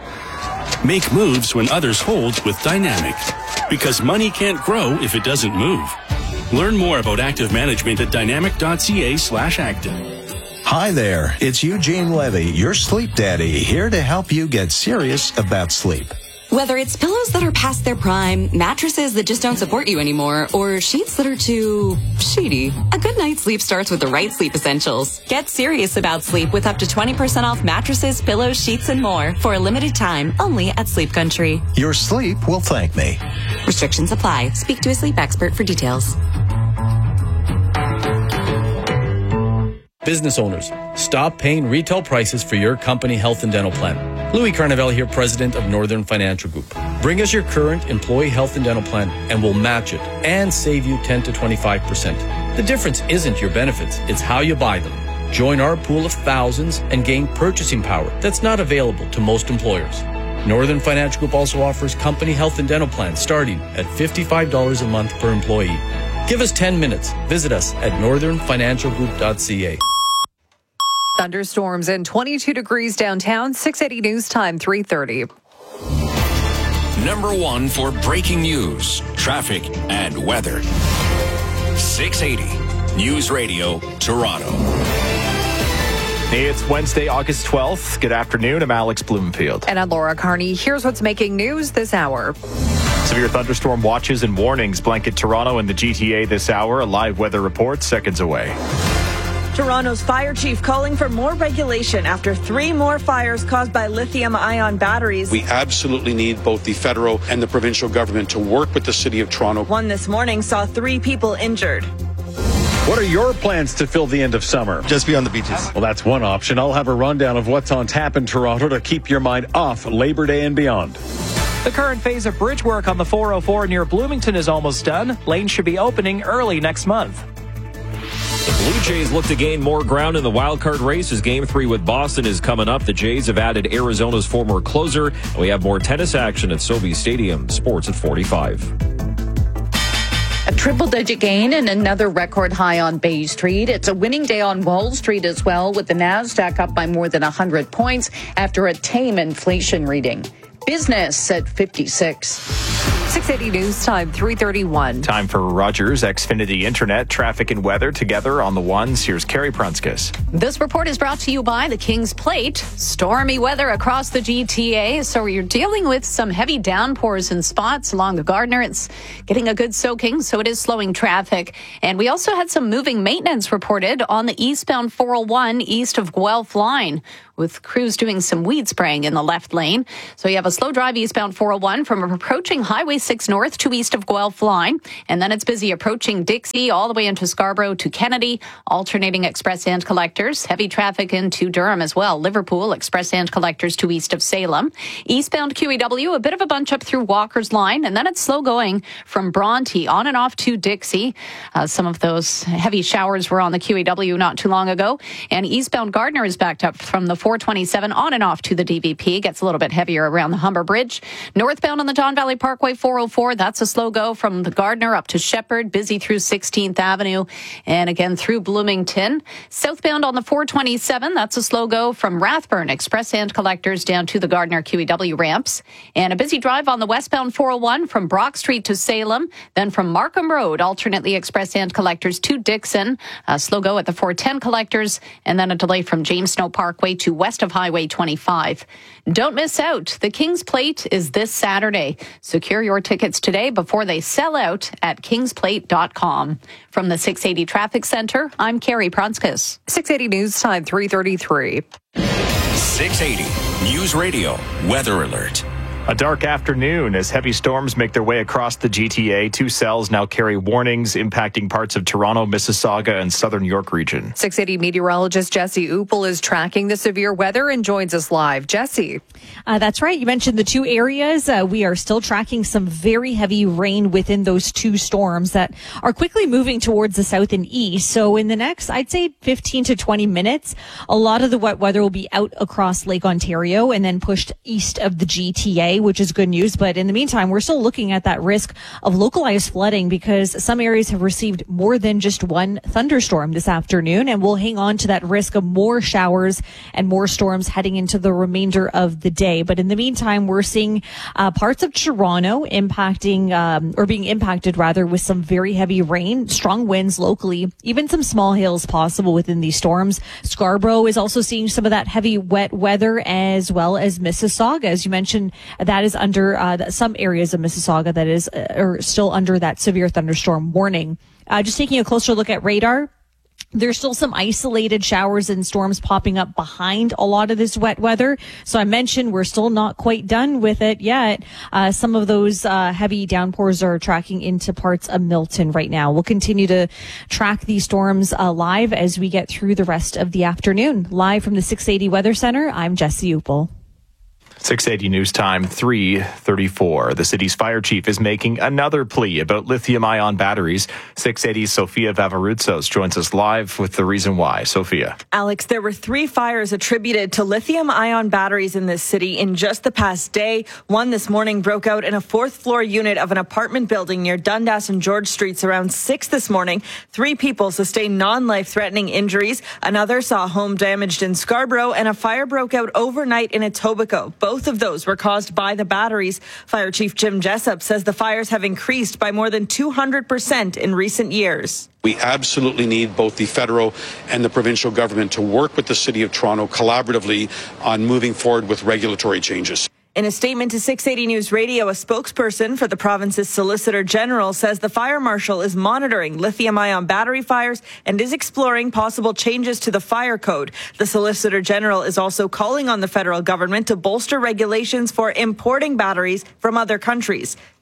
Make moves when others hold with Dynamic. Because money can't grow if it doesn't move. Learn more about active management at dynamic.ca slash active. Hi there, it's Eugene Levy, your sleep daddy, here to help you get serious about sleep. Whether it's pillows that are past their prime, mattresses that just don't support you anymore, or sheets that are too sheety, a good night's sleep starts with the right sleep essentials. Get serious about sleep with up to twenty percent off mattresses, pillows, sheets, and more for a limited time only at Sleep Country. Your sleep will thank me. Restrictions apply. Speak to a sleep expert for details. Business owners, stop paying retail prices for your company health and dental plan. Louis Carnevale here, president of Northern Financial Group. Bring us your current employee health and dental plan and we'll match it and save you ten to twenty-five percent. The difference isn't your benefits, it's how you buy them. Join our pool of thousands and gain purchasing power that's not available to most employers. Northern Financial Group also offers company health and dental plans starting at fifty-five dollars a month per employee. Give us ten minutes. Visit us at northern financial group dot c a. Thunderstorms and twenty-two degrees downtown. six eighty News Time, three thirty. Number one for breaking news, traffic, and weather. six eighty News Radio, Toronto. It's Wednesday, August twelfth. Good afternoon. I'm Alex Bloomfield. And I'm Laura Carney. Here's what's making news this hour. Severe thunderstorm watches and warnings blanket Toronto and the G T A this hour. A live weather report seconds away. Toronto's fire chief calling for more regulation after three more fires caused by lithium-ion batteries. We absolutely need both the federal and the provincial government to work with the City of Toronto. One this morning saw three people injured. What are your plans to fill the end of summer? Just be on the beaches. Well, that's one option. I'll have a rundown of what's on tap in Toronto to keep your mind off Labor Day and beyond. The current phase of bridge work on the four oh four near Bloomington is almost done. Lanes should be opening early next month. The Blue Jays look to gain more ground in the wildcard race as Game three with Boston is coming up. The Jays have added Arizona's former closer. And we have more tennis action at SoBi Stadium. Sports at forty-five. A triple-digit gain and another record high on Bay Street. It's a winning day on Wall Street as well, with the Nasdaq up by more than one hundred points after a tame inflation reading. Business at fifty-six. six eighty News Time, three thirty-one. Time for Rogers Xfinity Internet, traffic and weather together on the ones. Here's Carrie Prunskis. This report is brought to you by the Kings Plate. Stormy weather across the G T A, so you're dealing with some heavy downpours in spots along the Gardner. It's getting a good soaking, so it is slowing traffic. And we also had some moving maintenance reported on the eastbound four oh one east of Guelph line, with crews doing some weed spraying in the left lane. So you have a slow drive eastbound four oh one from approaching Highway six North to east of Guelph line. And then it's busy approaching Dixie all the way into Scarborough to Kennedy, alternating express and collectors. Heavy traffic into Durham as well. Liverpool, express and collectors to east of Salem. Eastbound Q E W, a bit of a bunch up through Walker's line. And then it's slow going from Bronte on and off to Dixie. Uh, some of those heavy showers were on the Q E W not too long ago. And eastbound Gardner is backed up from the four twenty-seven on and off to the D V P. Gets a little bit heavier around the Humber Bridge. Northbound on the Don Valley Parkway four oh four, that's a slow go from the Gardner up to Shepherd, busy through sixteenth Avenue and again through Bloomington. Southbound on the four twenty-seven, that's a slow go from Rathburn, express and collectors down to the Gardner Q E W ramps. And a busy drive on the westbound four oh one from Brock Street to Salem, then from Markham Road, alternately express and collectors to Dixon. A slow go at the four ten collectors, and then a delay from James Snow Parkway to west of Highway twenty-five. Don't miss out. The Kings Plate is this Saturday. Secure your tickets today before they sell out at kings plate dot com. From the six eighty Traffic Center, I'm Carrie Prunskis. six eighty News Time, three thirty-three. six eighty News Radio Weather Alert. A dark afternoon as heavy storms make their way across the G T A. Two cells now carry warnings impacting parts of Toronto, Mississauga, and southern York region. six eighty meteorologist Jesse Upel is tracking the severe weather and joins us live. Jesse. Uh, that's right. You mentioned the two areas. Uh, we are still tracking some very heavy rain within those two storms that are quickly moving towards the south and east. So in the next, I'd say fifteen to twenty minutes, a lot of the wet weather will be out across Lake Ontario and then pushed east of the G T A, which is good news. But in the meantime, we're still looking at that risk of localized flooding because some areas have received more than just one thunderstorm this afternoon, and we'll hang on to that risk of more showers and more storms heading into the remainder of the day. But in the meantime, we're seeing uh, parts of Toronto impacting um, or being impacted rather with some very heavy rain, strong winds locally, even some small hails possible within these storms. Scarborough is also seeing some of that heavy wet weather, as well as Mississauga. As you mentioned, that is under uh, some areas of Mississauga that is uh, are still under that severe thunderstorm warning. Uh, just taking a closer look at radar. There's still some isolated showers and storms popping up behind a lot of this wet weather. So I mentioned we're still not quite done with it yet. Uh, some of those uh, heavy downpours are tracking into parts of Milton right now. We'll continue to track these storms uh, live as we get through the rest of the afternoon. Live from the six eighty Weather Center, I'm Jesse Upel. six eighty News Time, three thirty-four. The city's fire chief is making another plea about lithium-ion batteries. six eighty's Sophia Vavarutsos joins us live with the reason why. Sophia. Alex, there were three fires attributed to lithium-ion batteries in this city in just the past day. One this morning broke out in a fourth-floor unit of an apartment building near Dundas and George Streets around six this morning. Three people sustained non-life-threatening injuries. Another saw a home damaged in Scarborough, and a fire broke out overnight in Etobicoke. Both of those were caused by the batteries. Fire Chief Jim Jessup says the fires have increased by more than two hundred percent in recent years. We absolutely need both the federal and the provincial government to work with the City of Toronto collaboratively on moving forward with regulatory changes. In a statement to six eighty News Radio, a spokesperson for the province's Solicitor General says the fire marshal is monitoring lithium-ion battery fires and is exploring possible changes to the fire code. The Solicitor General is also calling on the federal government to bolster regulations for importing batteries from other countries.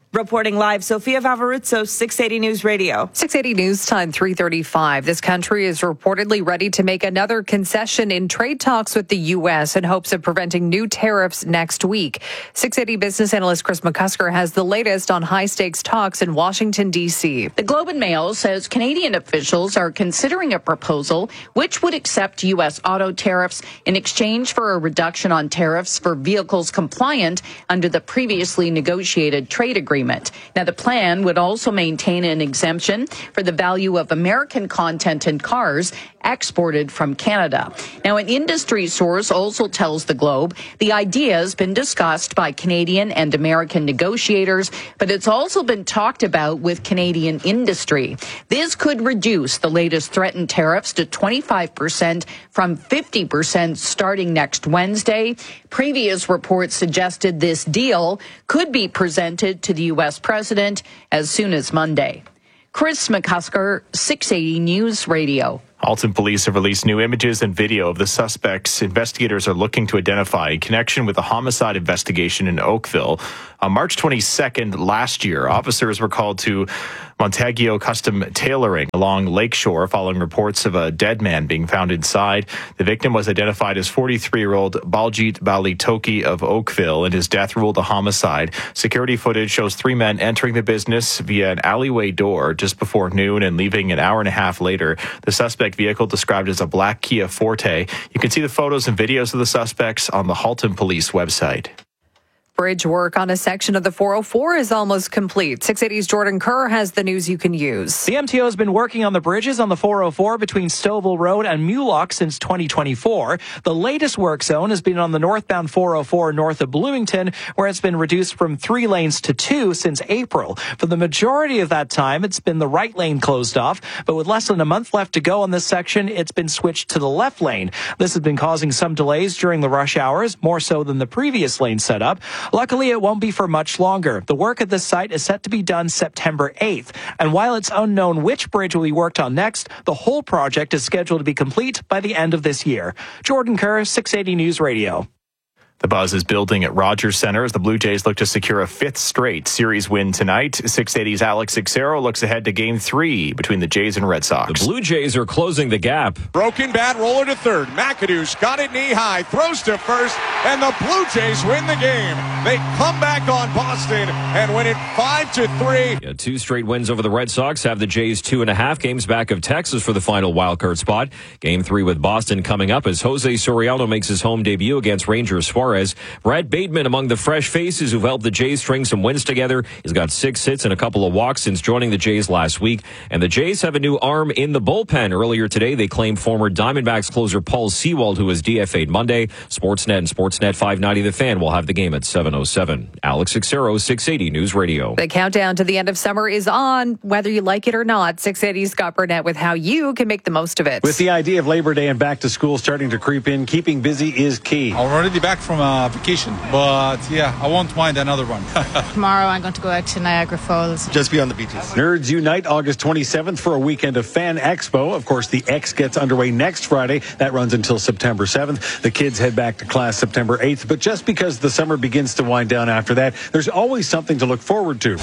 Reporting live, Sophia Vavaruzzo, six eighty News Radio. six eighty News Time, three thirty-five. This country is reportedly ready to make another concession in trade talks with the U S in hopes of preventing new tariffs next week. six eighty business analyst Chris McCusker has the latest on high-stakes talks in Washington, D C. The Globe and Mail says Canadian officials are considering a proposal which would accept U S auto tariffs in exchange for a reduction on tariffs for vehicles compliant under the previously negotiated trade agreement. Now, the plan would also maintain an exemption for the value of American content in cars exported from Canada. Now, an industry source also tells the Globe the idea has been discussed by Canadian and American negotiators, but it's also been talked about with Canadian industry. This could reduce the latest threatened tariffs to twenty-five percent from fifty percent starting next Wednesday. Previous reports suggested this deal could be presented to the U S president as soon as Monday. Chris McCusker, six eighty News Radio. Alton police have released new images and video of the suspects investigators are looking to identify in connection with a homicide investigation in Oakville. On March twenty-second last year, officers were called to Montaguio Custom Tailoring along Lakeshore following reports of a dead man being found inside. The victim was identified as forty-three-year-old Baljit Bali Toki of Oakville, and his death ruled a homicide. Security footage shows three men entering the business via an alleyway door just before noon and leaving an hour and a half later. The suspect vehicle described as a black Kia Forte. You can see the photos and videos of the suspects on the Halton Police website. Bridge work on a section of the four oh four is almost complete. six eighty's Jordan Kerr has the news you can use. The M T O has been working on the bridges on the four oh four between Stouffville Road and Mulock since twenty twenty-four. The latest work zone has been on the northbound four oh four north of Bloomington, where it's been reduced from three lanes to two since April. For the majority of that time, it's been the right lane closed off, but with less than a month left to go on this section, it's been switched to the left lane. This has been causing some delays during the rush hours, more so than the previous lane setup. Luckily, it won't be for much longer. The work at this site is set to be done September eighth. And while it's unknown which bridge will be worked on next, the whole project is scheduled to be complete by the end of this year. Jordan Kerr, six eighty News Radio. The buzz is building at Rogers Center as the Blue Jays look to secure a fifth straight series win tonight. six eighty's Alex Ixero looks ahead to Game three between the Jays and Red Sox. The Blue Jays are closing the gap. Broken bat, roller to third. McAdoo's got it knee high, throws to first, and the Blue Jays win the game. They come back on Boston and win it five to three. Yeah, two straight wins over the Red Sox have the Jays two and a half games back of Texas for the final wildcard spot. Game three with Boston coming up as Jose Soriano makes his home debut against Rangers Suarez. Brad Bateman among the fresh faces who've helped the Jays string some wins together. He's got six hits and a couple of walks since joining the Jays last week. And the Jays have a new arm in the bullpen. Earlier today, they claimed former Diamondbacks closer Paul Sewald, who was D F A'd Monday. Sportsnet and Sportsnet five ninety The Fan will have the game at seven oh seven. Alex Ixero, six eighty News Radio. The countdown to the end of summer is on, whether you like it or not. six eighty's Scott Burnett with how you can make the most of it. With the idea of Labor Day and back to school starting to creep in, keeping busy is key. I'm already back from uh, vacation, but yeah, I won't mind another one. Tomorrow I'm going to go out to Niagara Falls. Just be on the beaches. Nerds Unite August twenty-seventh for a weekend of Fan Expo. Of course, the X gets underway next Friday. That runs until September seventh. The kids head back to class September eighth. But just because the summer begins to wind down after that, there's always something to look forward to.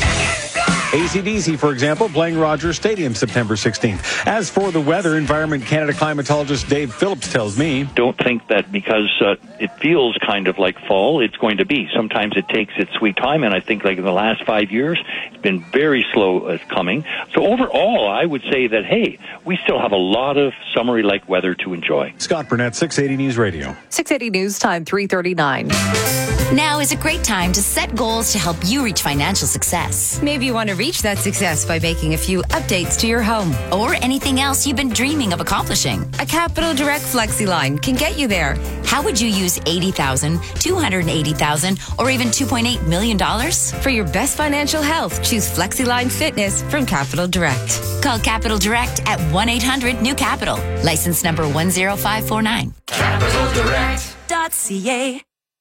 A C D C, for example, playing Rogers Stadium September sixteenth. As for the weather, Environment Canada climatologist Dave Phillips tells me, don't think that because uh, it feels kind of like fall, it's going to be. Sometimes it takes its sweet time, and I think like in the last five years, it's been very slow uh, coming. So overall, I would say that, hey, we still have a lot of summery-like weather to enjoy. Scott Burnett, six eighty News Radio. six eighty News Time, three thirty-nine. Now is a great time to set goals to help you reach financial success. Maybe you want to reach that success by making a few updates to your home or anything else you've been dreaming of accomplishing. A Capital Direct FlexiLine can get you there. How would you use eighty thousand dollars, two hundred eighty thousand dollars, or even two point eight million dollars? For your best financial health, choose FlexiLine Fitness from Capital Direct. Call Capital Direct at one eight hundred new capital. License number one zero five four nine. capital direct dot c a.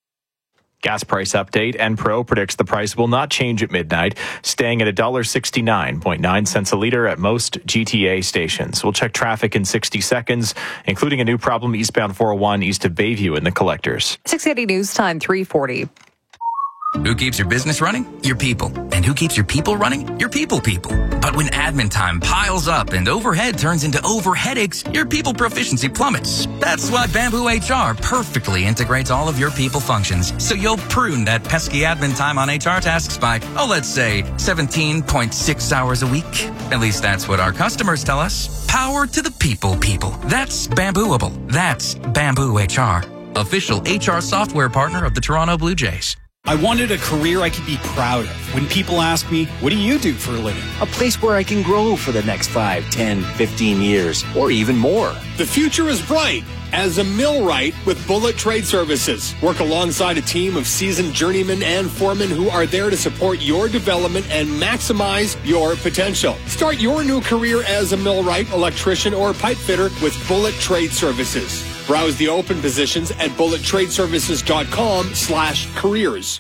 Gas price update. Enpro predicts the price will not change at midnight, staying at one dollar sixty-nine point nine cents a liter at most G T A stations. We'll check traffic in sixty seconds, including a new problem eastbound four oh one east of Bayview in the collectors. six eighty News Time, three forty. Who keeps your business running? Your people. And who keeps your people running? Your people people. But when admin time piles up and overhead turns into over headaches, your people proficiency plummets. That's why Bamboo H R perfectly integrates all of your people functions, so you'll prune that pesky admin time on H R tasks by, oh, let's say seventeen point six hours a week. At least that's what our customers tell us. Power to the people people. That's Bambooable. That's Bamboo H R. Official H R software partner of the Toronto Blue Jays. I wanted a career I could be proud of. When people ask me, what do you do for a living? A place where I can grow for the next five, ten, fifteen years, or even more. The future is bright as a millwright with Bullet Trade Services. Work alongside a team of seasoned journeymen and foremen who are there to support your development and maximize your potential. Start your new career as a millwright, electrician, or pipe fitter with Bullet Trade Services. Browse the open positions at bullet trade services dot com slash careers.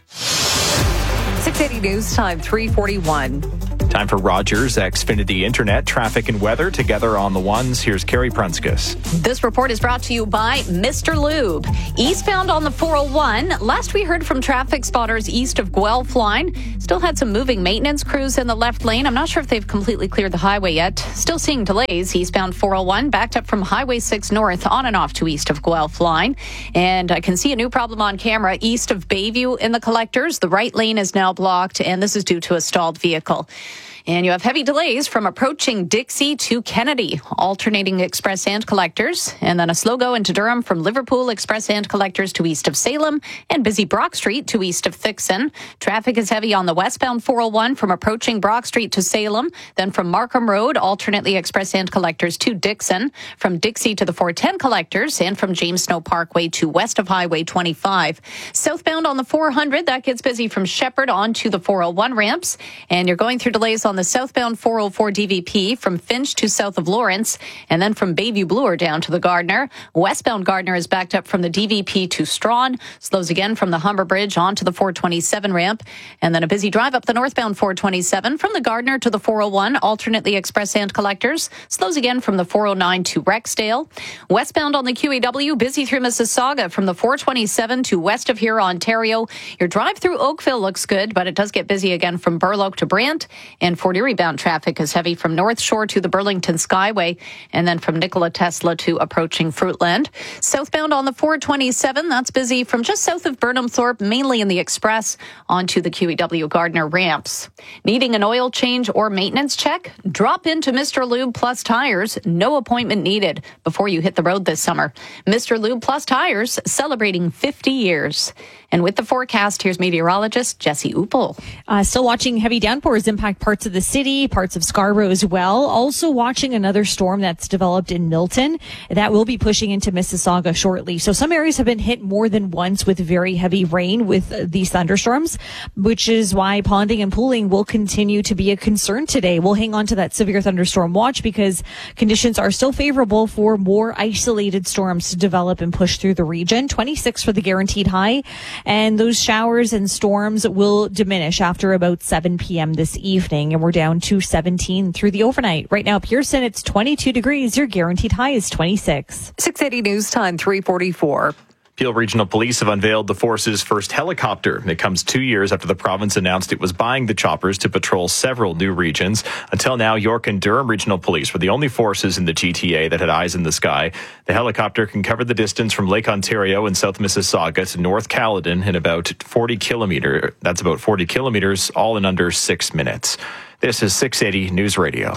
six eighty News Time, three forty-one. Time for Rogers Xfinity Internet, traffic and weather together on the ones. Here's Carrie Prunskis. This report is brought to you by Mister Lube. Eastbound on the four oh one. Last we heard from traffic spotters east of Guelph Line. Still had some moving maintenance crews in the left lane. I'm not sure if they've completely cleared the highway yet. Still seeing delays. Eastbound four oh one backed up from Highway six north on and off to east of Guelph Line. And I can see a new problem on camera east of Bayview in the collectors. The right lane is now blocked, and this is due to a stalled vehicle. And you have heavy delays from approaching Dixie to Kennedy, alternating express and collectors. And then a slow go into Durham from Liverpool express and collectors to east of Salem, and busy Brock Street to east of Thixon. Traffic is heavy on the westbound four oh one from approaching Brock Street to Salem, then from Markham Road, alternately express and collectors to Dixon, from Dixie to the four ten collectors, and from James Snow Parkway to west of Highway twenty-five. Southbound on the four hundred, that gets busy from Shepherd on to the four oh one ramps. And you're going through delays on the southbound four oh four D V P from Finch to south of Lawrence, and then from Bayview Bloor down to the Gardner. Westbound Gardner is backed up from the D V P to Strawn, slows again from the Humber Bridge onto the four twenty-seven ramp, and then a busy drive up the northbound four twenty-seven from the Gardner to the four oh one, alternately express and collectors, slows again from the four oh nine to Rexdale. Westbound on the Q E W, busy through Mississauga from the four twenty-seven to west of here, Ontario. Your drive through Oakville looks good, but it does get busy again from Burloak to Brant, and Fort Erie bound traffic is heavy from North Shore to the Burlington Skyway, and then from Nikola Tesla to approaching Fruitland. Southbound on the four twenty-seven, that's busy from just south of Burnham Thorpe, mainly in the express, onto the Q E W Gardner ramps. Needing an oil change or maintenance check? Drop into Mister Lube Plus Tires. No appointment needed before you hit the road this summer. Mister Lube Plus Tires, celebrating fifty years. And with the forecast, here's meteorologist Jesse Uppel. Uh, still watching heavy downpours impact parts of the city, parts of Scarborough as well. Also watching another storm that's developed in Milton. That will be pushing into Mississauga shortly. So some areas have been hit more than once with very heavy rain with uh, these thunderstorms, which is why ponding and pooling will continue to be a concern today. We'll hang on to that severe thunderstorm watch because conditions are still favorable for more isolated storms to develop and push through the region. twenty-six for the guaranteed high. And those showers and storms will diminish after about seven p.m. this evening. And we're down to seventeen through the overnight. Right now, Pearson, it's twenty-two degrees. Your guaranteed high is twenty-six. six eighty News Time, three forty-four. Peel Regional Police have unveiled the force's first helicopter. It comes two years after the province announced it was buying the choppers to patrol several new regions. Until now, York and Durham Regional Police were the only forces in the G T A that had eyes in the sky. The helicopter can cover the distance from Lake Ontario and South Mississauga to North Caledon in about forty kilometers. That's about forty kilometers, all in under six minutes. This is six eighty News Radio.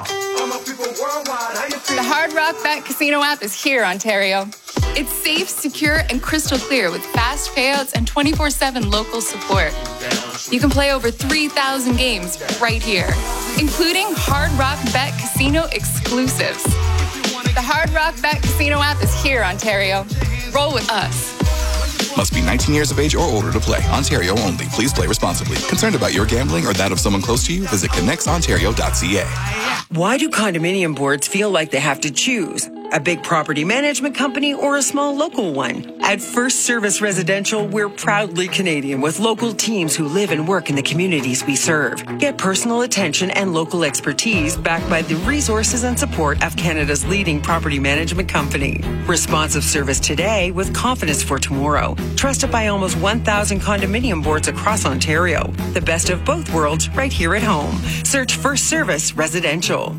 The Hard Rock Bet Casino app is here, Ontario. It's safe, secure, and crystal clear with fast payouts and twenty-four seven local support. You can play over three thousand games right here, including Hard Rock Bet Casino exclusives. The Hard Rock Bet Casino app is here, Ontario. Roll with us. Must be nineteen years of age or older to play. Ontario only. Please play responsibly. Concerned about your gambling or that of someone close to you? Visit connects ontario dot c a. Why do condominium boards feel like they have to choose? a big property management company, or a small local one. At First Service Residential, we're proudly Canadian with local teams who live and work in the communities we serve. Get personal attention and local expertise backed by the resources and support of Canada's leading property management company. Responsive service today with confidence for tomorrow. Trusted by almost one thousand condominium boards across Ontario. The best of both worlds right here at home. Search First Service Residential.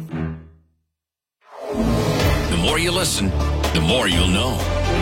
The more you listen, the more you'll know.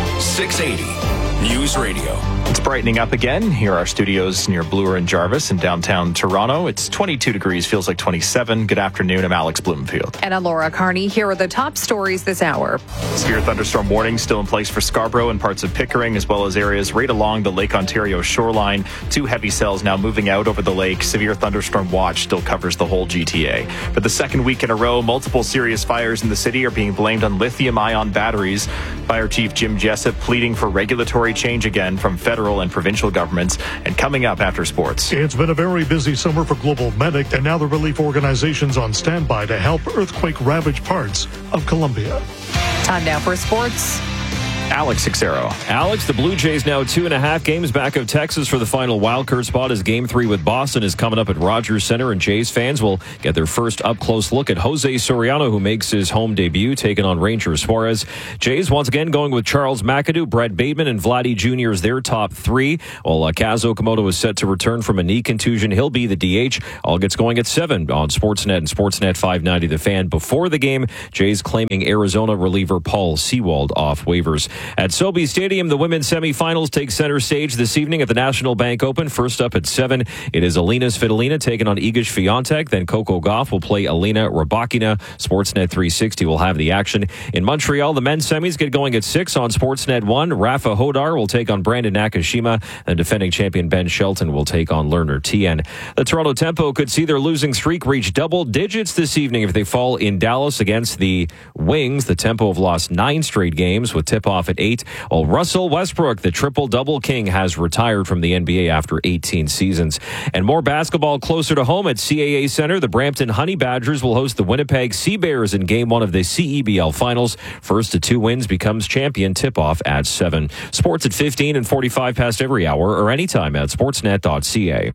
six eighty News Radio. It's brightening up again. Here are our studios near Bloor and Jarvis in downtown Toronto. It's twenty-two degrees, feels like twenty-seven. Good afternoon. I'm Alex Blumenfield. And I'm Laura Carney. Here are the top stories this hour. Severe thunderstorm warning still in place for Scarborough and parts of Pickering, as well as areas right along the Lake Ontario shoreline. Two heavy cells now moving out over the lake. Severe thunderstorm watch still covers the whole G T A. For the second week in a row, multiple serious fires in the city are being blamed on lithium-ion batteries. Fire Chief Jim Jessup pleading for regulatory change again from federal and provincial governments. And coming up after sports. It's been a very busy summer for Global Medic, and now the relief organization's on standby to help earthquake-ravaged parts of Colombia. Time now for sports. Alex Xero. Alex, the Blue Jays now two and a half games back of Texas for the final wildcard spot as Game three with Boston is coming up at Rogers Center, and Jays fans will get their first up-close look at Jose Soriano, who makes his home debut, taking on Ranger Suarez. Jays once again going with Charles McAdoo, Brett Bateman, and Vladdy Junior as their top three, while uh, Kazuo Komodo is set to return from a knee contusion. He'll be the D H. All gets going at seven on Sportsnet and Sportsnet five ninety The Fan. Before the game, Jays claiming Arizona reliever Paul Sewald off waivers. At SoBe Stadium, the women's semifinals take center stage this evening at the National Bank Open. First up at seven, it is Alina Svitolina taking on Iga Swiatek. Then Coco Gauff will play Alina Rybakina. Sportsnet three sixty will have the action. In Montreal, the men's semis get going at six on Sportsnet one. Rafa Hodar will take on Brandon Nakashima, and defending champion Ben Shelton will take on Lerner Tien. The Toronto Tempo could see their losing streak reach double digits this evening if they fall in Dallas against the Wings. The Tempo have lost nine straight games with tip-off at eight. Well, Russell Westbrook, the triple-double king, has retired from the N B A after eighteen seasons. And more basketball closer to home at C A A Center. The Brampton Honey Badgers will host the Winnipeg Sea Bears in Game one of the C E B L Finals. First to two wins becomes champion. Tip-off at seven. Sports at fifteen and forty-five past every hour or anytime at sportsnet dot c a.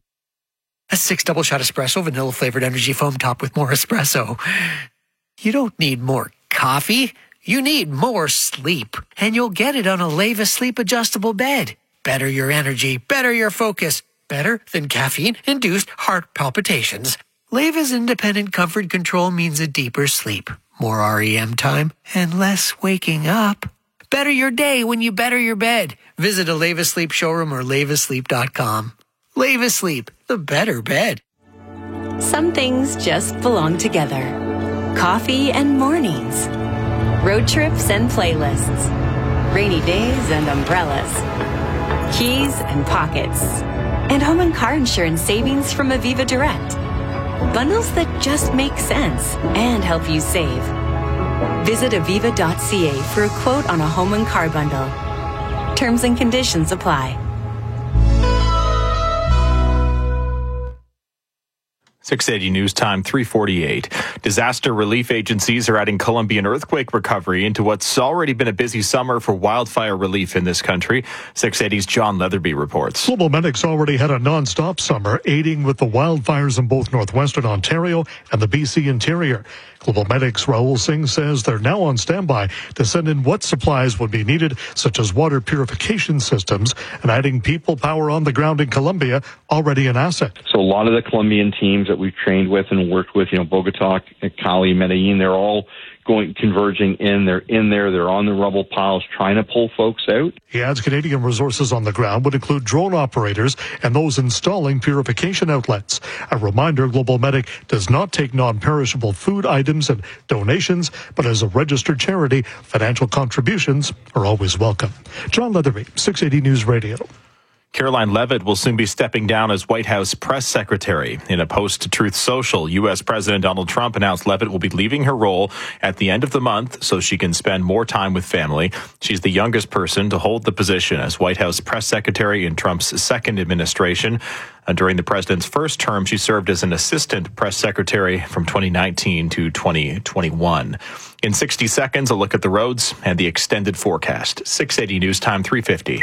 A six double shot espresso, vanilla flavored energy foam topped with more espresso. You don't need more coffee. You need more sleep, and you'll get it on a Leva Sleep Adjustable Bed. Better your energy, better your focus, better than caffeine-induced heart palpitations. Leva's independent comfort control means a deeper sleep, more R E M time, and less waking up. Better your day when you better your bed. Visit a Leva Sleep showroom or leva sleep dot com. Leva Sleep, the better bed. Some things just belong together. Coffee and mornings. Road trips and playlists. Rainy days and umbrellas. Keys and pockets. And home and car insurance savings from Aviva Direct. Bundles that just make sense and help you save. Visit aviva dot c a for a quote on a home and car bundle. Terms and conditions apply. six eighty News Time, three forty-eight. Disaster relief agencies are adding Colombian earthquake recovery into what's already been a busy summer for wildfire relief in this country. six eighty's John Leatherby reports. Global Medics already had a non-stop summer, aiding with the wildfires in both northwestern Ontario and the B C interior. Global Medics Rahul Singh says they're now on standby to send in what supplies would be needed, such as water purification systems, and adding people power on the ground in Colombia, already an asset. So a lot of the Colombian teams that we've trained with and worked with, you know, Bogota, Cali, Medellin, they're all going, converging in. They're in there. They're on the rubble piles trying to pull folks out. He adds Canadian resources on the ground would include drone operators and those installing purification outlets. A reminder, Global Medic does not take non-perishable food items and donations, but as a registered charity, financial contributions are always welcome. John Leatherby, six eighty News Radio. Caroline Levitt will soon be stepping down as White House press secretary. In a post to Truth Social, U S President Donald Trump announced Levitt will be leaving her role at the end of the month so she can spend more time with family. She's the youngest person to hold the position as White House press secretary in Trump's second administration. Uh, during the president's first term, she served as an assistant press secretary from twenty nineteen to twenty twenty-one. In sixty seconds, a look at the roads and the extended forecast. six eighty News Time, three fifty.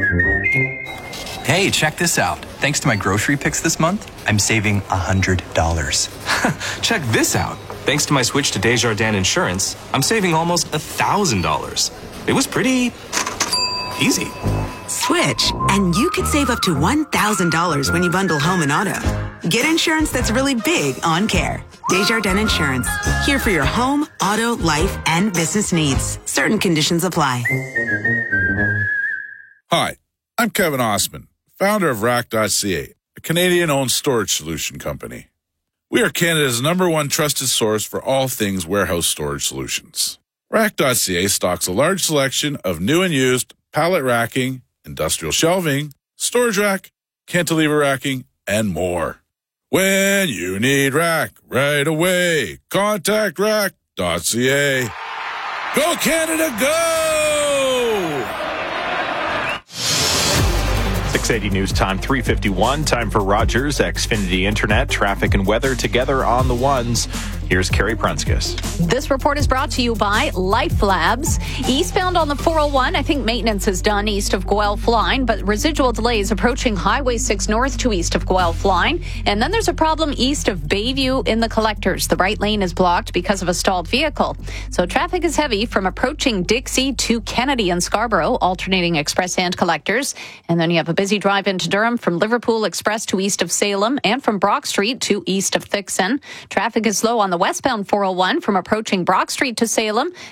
Hey, check this out. Thanks to my grocery picks this month, I'm saving one hundred dollars. Check this out. Thanks to my switch to Desjardins Insurance, I'm saving almost one thousand dollars. It was pretty easy. Switch, and you could save up to one thousand dollars when you bundle home and auto. Get insurance that's really big on care. Desjardins Insurance. Here for your home, auto, life, and business needs. Certain conditions apply. Hi, I'm Kevin Osman, founder of Rack dot C A, a Canadian-owned storage solution company. We are Canada's number one trusted source for all things warehouse storage solutions. Rack dot C A stocks a large selection of new and used pallet racking, industrial shelving, storage rack, cantilever racking, and more. When you need rack right away, contact Rack dot C A. Go Canada, go! six eighty News Time, three fifty-one. Time for Rogers Xfinity Internet, traffic and weather together on the ones. Here's Carrie Prunskis. This report is brought to you by Life Labs. Eastbound on the four oh one, I think maintenance is done east of Guelph Line, but residual delays approaching Highway six north to east of Guelph Line. And then there's a problem east of Bayview in the collectors. The right lane is blocked because of a stalled vehicle. So traffic is heavy from approaching Dixie to Kennedy and Scarborough, alternating express and collectors. And then you have a busy drive into Durham from Liverpool Express to east of Salem and from Brock Street to east of Thixon. Traffic is slow on the westbound four oh one from approaching Brock Street to Salem.